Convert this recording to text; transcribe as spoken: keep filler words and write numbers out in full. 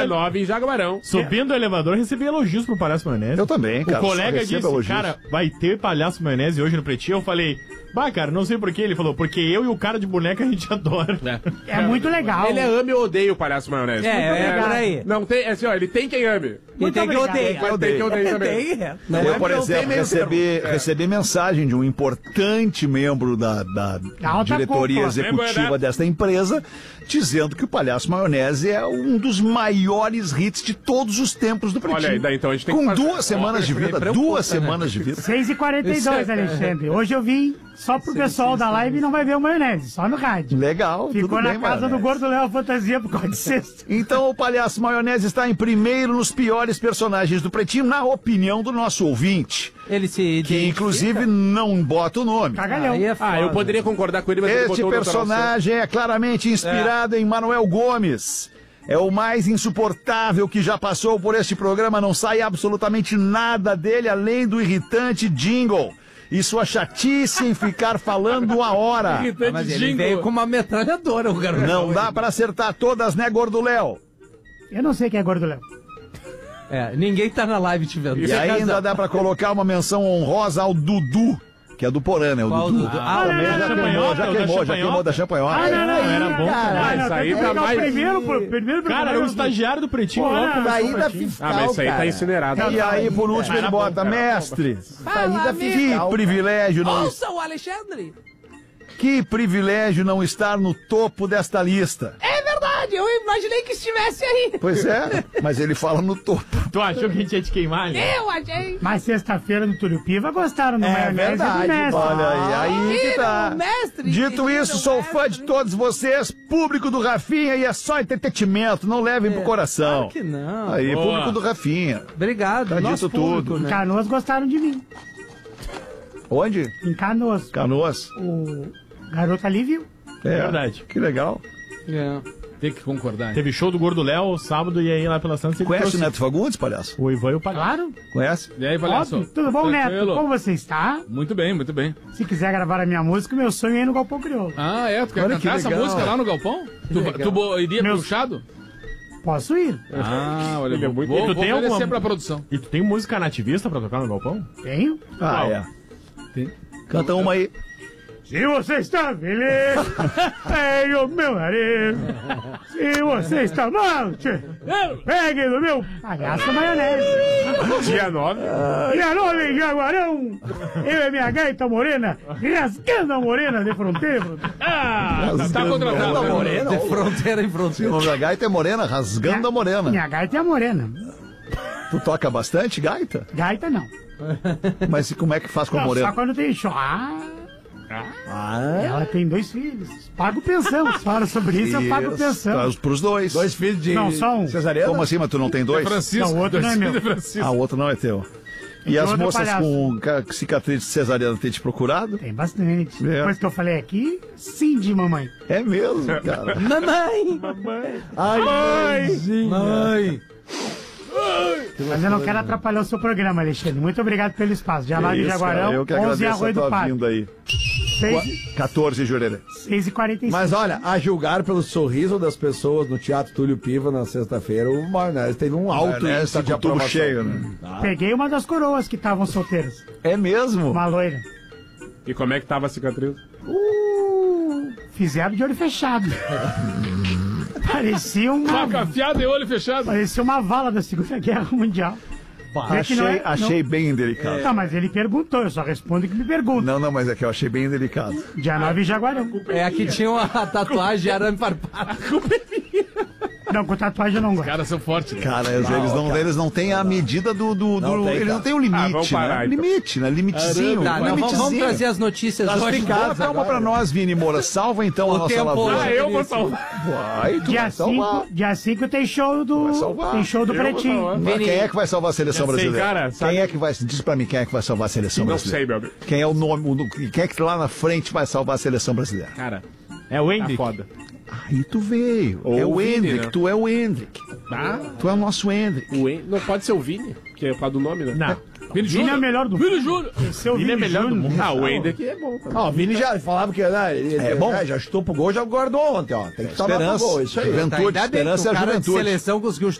dia nove em Jaguarão. Subindo o elevador, recebi elogios pro Palhaço Maionese. Eu também, cara. O colega disse, elogios. cara, vai ter Palhaço Maionese hoje no Pretinho? Eu falei, bah, cara, não sei porquê. Ele falou, porque eu e o cara de boneca a gente adora. É, é muito legal. Ele é ame ou odeia o Palhaço Maionese. É, é, é por aí. Não tem, é assim, ó, ele tem quem ame. Ele tem quem odeia. Mas tem quem odeia também. Tem, é. Não, eu, por exemplo, recebi, recebi mensagem de um importante membro da, da diretoria culpa. executiva desta empresa dizendo que o Palhaço Maionese é um dos maiores hits de todos os tempos do Pretinho. Olha aí, daí então a gente tem que Com fazer- duas semanas de vida, duas semanas de vida. seis e quarenta e dois, Alexandre. Hoje eu vim só pro pessoal da live e não vai ver o Maionese, só no rádio. Legal, Ficou tudo na bem, casa Maionese. do Gordo Léo Fantasia por causa de sexta. Então o Palhaço Maionese está em primeiro nos piores personagens do Pretinho, na opinião do nosso ouvinte, Ele se que inclusive não bota o nome. Cagalhão. Aí é Ah, eu foda. poderia concordar com ele, mas ele Este botou o doutor personagem é claramente inspirado em Manuel Gomes. É o mais insuportável que já passou por este programa. Não sai absolutamente nada dele além do irritante jingle e sua chatice em ficar falando a hora. Ah, mas ele veio com uma metralhadora, o garoto. Não dá pra acertar todas, né, Gordo Léo? Eu não sei quem é Gordo Léo. É, ninguém tá na live te vendo. E ainda dá pra colocar uma menção honrosa ao Dudu, que é do Porã, né? O Qual Dudu. Dudu? Ah, Ah, também não, já não, queimou, não, já não, queimou, da já queimou da champanhota. Ah, não, não, era não, bom, cara. cara. Não, Isso aí tem que tá pegar mais- o primeiro, pro- primeiro Cara, era o estagiário do Pretinho Porra, lá. começou Daí o da Pretinho. fiscal, Ah, mas isso aí tá cara. incinerado. E aí, por último, ele Era bota, bom, cara. mestre, Daí da que fiscal. privilégio não Ouça o Alexandre! Que privilégio não estar no topo desta lista. É verdade, eu imaginei que estivesse aí. Pois é, mas ele fala no topo. Tu achou que a gente ia te queimar ali? Eu achei. Mas sexta-feira no Turupiva gostaram do É Maionese verdade, e do Mestre. Olha aí, aí que tá. Tira o mestre, Dito tira isso, o sou mestre. fã de todos vocês, público do Rafinha, e é só entretenimento, não levem pro coração. Claro que não. Aí, Boa. público do Rafinha. Obrigado. Tá nosso dito público, tudo. Em né? Canoas gostaram de mim. Onde? Em Canoas. Canoas. O garoto ali viu. É, Verdade. Que legal. É. Tem que concordar. Teve show do Gordo Léo sábado e aí lá pela Santa você Conhece o trouxe Neto Fagundes, palhaço? o Ivan e o Palhaço. Claro. Conhece? E aí, palhaço? Óbvio. Tudo bom, Neto? Tranquilo? Como você está? Muito bem, muito bem. Se quiser gravar a minha música, meu sonho é ir no Galpão Crioulo. Ah, é? Tu quer Olha cantar que essa legal. música lá no Galpão? Tu, legal. tu bo- iria Meus- puxado? Posso ir? Ah, olha, Ele é vou, muito- vou, E tu vou tem oferecer alguma- pra produção. E tu tem música nativista pra tocar no galpão? Tenho. Ah, Qual? é. Canta uma aí. Se você está feliz, pegue o meu nariz. Se você está mal, tchê, pegue do meu palhaço maionese. Dia nove. Dia nove em Jaguarão, eu e minha gaita morena, rasgando a morena de fronteira. Ah, tá contratado. Rasgando a né? morena. De fronteira em O fronteira. nome da gaita é Morena, rasgando a morena. Minha gaita é a morena. Tu toca bastante gaita? Gaita não. Mas e como é que faz com a Não, só morena? quando tem show. Ah, Ah, ela tem dois filhos. Pago pensão. Fala sobre isso, eu pago pensão. Isso, pros dois. dois filhos de Não, só um. cesariana? Como assim, mas tu não tem dois? Francisco. Não, o outro não é dois meu. filhos de Francisco. Ah, o outro não é teu. E as outro moças palhaço. com ca- cicatriz cesariana têm te procurado? Tem bastante. É. Depois que eu falei aqui, sim de mamãe. É mesmo, cara. Mamãe! Ai, Mãe! Mas eu não quero atrapalhar o seu programa, Alexandre. Muito obrigado pelo espaço. Já lá de Isso, Jaguarão, cara, eu que onze agradeço a Arroio do tua Parque. vinda aí. quatorze, Jurerê. seis e quarenta e cinco. Mas olha, a julgar pelo sorriso das pessoas no Teatro Túlio Piva na sexta-feira, o Maionese teve um alto É, índice tá de com o tubo aprovação. cheio, né? Peguei uma das coroas que estavam solteiras. É mesmo? Uma loira. E como é que tava a cicatriz? Uh, fizeram de olho fechado. Parecia uma, Faca afiada e olho fechado. parecia uma vala da Segunda Guerra Mundial. É que não Achei, é- achei bem delicado. Não, mas ele perguntou, eu só respondo o que me pergunta. Não, não, mas é que eu achei bem delicado. Dia nove em Jaguarão. É a que tinha uma tatuagem de arame farpado. Não, com tatuagem eu não Os gosto. caras são fortes, né? Cara, eles, eles não, eles não têm a medida do. do, do Não tem, eles cara. não têm o Ah, limite, vamos parar, né? então. Limite, né? Limitezinho. Tá, não, vamos, vamos limitezinho. trazer as notícias hoje. Classificadas Bota uma pra nós, Vini Moura. Salva então O a nossa tempo- lavoura. Ah, eu vou salvar. Vai, tu Dia vai salvar. cinco, dia cinco tem show do. Vai salvar. Tem show do Eu vou Pretinho. salvar. Mas quem é que vai salvar a seleção Já sei, brasileira? cara, sabe? Quem é que vai. Diz pra mim quem é que vai salvar a seleção Não brasileira. sei, meu amigo. Quem é o nome. O, quem é que lá na frente vai salvar a seleção brasileira? Cara, É o tá Hendrick. foda. Aí tu veio. Ou é o o Vini, Hendrick, né? tu é o Hendrick. Ah, Tu é o nosso Hendrick. o En... Não pode ser o Vini, que é por causa do nome, né? Não. Vini Vini é o Júnior. melhor do Vini Júnior. Seu Vini é Vini melhor do Júnior. mundo. Ah, o Ender aqui é bom. Tá? Ó, o Vini já falava que né, ele, É ele- bom. né, já chutou pro gol, já guardou ontem, ó. Tem que tomar pro Esperança. gol, isso aí. Juventude, Ainda bem que esperança é o a cara de juventude. seleção conseguiu